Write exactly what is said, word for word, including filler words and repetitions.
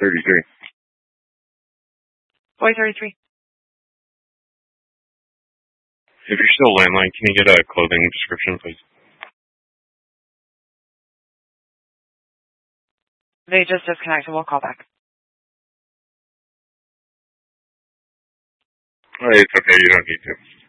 thirty-three. Boy thirty-three. If you're still landline, can you get a clothing description, please? They just disconnected. We'll call back. All right, it's okay. You don't need to.